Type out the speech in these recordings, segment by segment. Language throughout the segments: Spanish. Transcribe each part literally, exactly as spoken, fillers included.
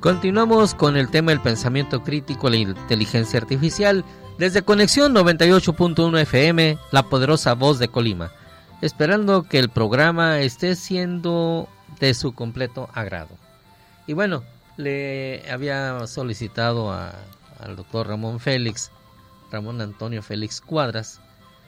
Continuamos con el tema del pensamiento crítico, la inteligencia artificial, desde Conexión noventa y ocho punto uno F M, la poderosa voz de Colima, esperando que el programa esté siendo de su completo agrado. Y bueno, le había solicitado a, al doctor Ramón Félix, Ramón Antonio Félix Cuadras,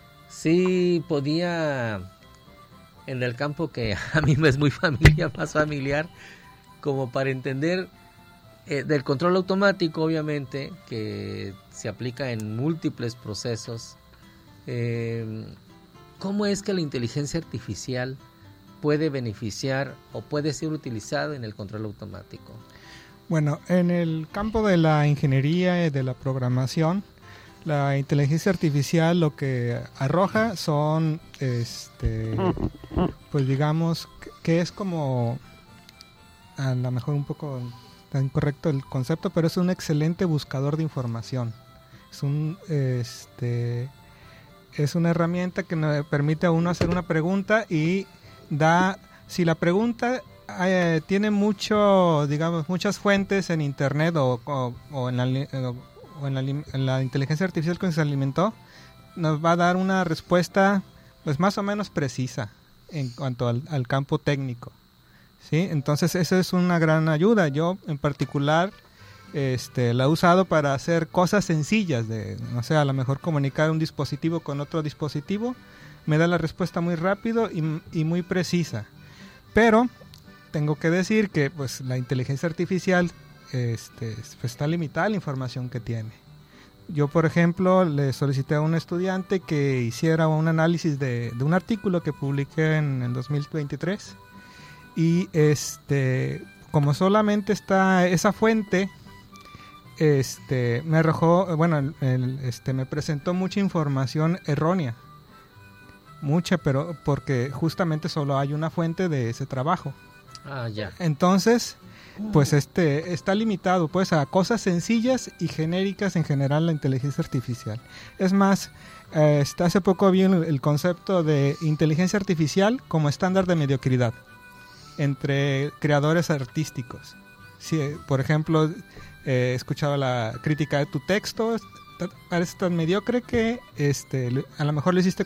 si podía, en el campo que a mí me es muy familiar, más familiar, como para entender eh, del control automático, obviamente, que se aplica en múltiples procesos, eh, ¿cómo es que la inteligencia artificial puede beneficiar o puede ser utilizada en el control automático? Bueno, en el campo de la ingeniería y de la programación, la inteligencia artificial lo que arroja son, este, pues digamos, que es como, a lo mejor un poco tan incorrecto el concepto, pero es un excelente buscador de información. Es un, este, es una herramienta que nos permite a uno hacer una pregunta y da, si la pregunta eh, tiene mucho, digamos, muchas fuentes en internet o, o, o en la o en la, en la inteligencia artificial que se alimentó, nos va a dar una respuesta pues más o menos precisa en cuanto al, al campo técnico, ¿sí? Entonces eso es una gran ayuda. Yo en particular este, la he usado para hacer cosas sencillas, de, no sé, a lo mejor comunicar un dispositivo con otro dispositivo, me da la respuesta muy rápido y, y muy precisa. Pero tengo que decir que pues la inteligencia artificial Este, pues está limitada la información que tiene. Yo, por ejemplo, le solicité a un estudiante que hiciera un análisis de, de un artículo que publiqué en, en dos mil veintitrés y este, como solamente está esa fuente, este, me arrojó, bueno, el, el, este, me presentó mucha información errónea, mucha, pero porque justamente solo hay una fuente de ese trabajo. Ah, ya. Entonces, pues este está limitado pues a cosas sencillas y genéricas en general la inteligencia artificial. Es más, eh, hace poco vi el, el concepto de inteligencia artificial como estándar de mediocridad entre creadores artísticos. Si, por ejemplo, eh, he escuchado la crítica de tu texto, parece tan mediocre que este, a lo mejor lo hiciste